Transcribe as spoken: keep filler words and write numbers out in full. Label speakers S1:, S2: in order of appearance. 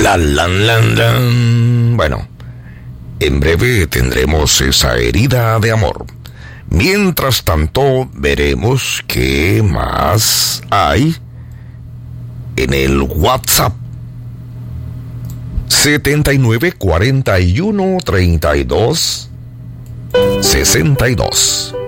S1: La, la, la, la. Bueno, en breve tendremos esa herida de amor. Mientras tanto, veremos qué más hay en el WhatsApp. setenta y nueve, cuarenta y uno, treinta y dos, sesenta y dos.